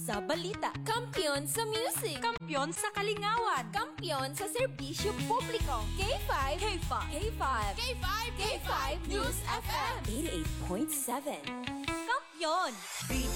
sa balita. Kampiyon sa music. Kampiyon sa kalingawan. Kampiyon sa serbisyo publiko. K5. K5. K5. K5. K5 News FM. 88.7. Kampiyon!